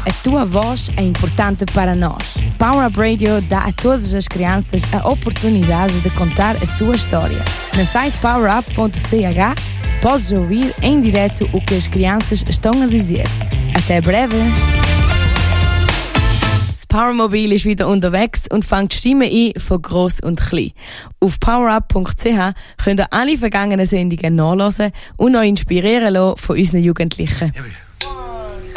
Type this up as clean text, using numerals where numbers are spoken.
a tua voz é importante para nós. Power Up Radio dá a todas as crianças a oportunidade de contar a sua história. No site powerup.ch podes ouvir em direto o que as crianças estão a dizer. Até breve! Das Powermobil ist wieder unterwegs und fängt Stimmen ein von gross und klein. Auf powerup.ch könnt ihr alle vergangenen Sendungen nachhören und euch inspirieren lassen von unseren Jugendlichen.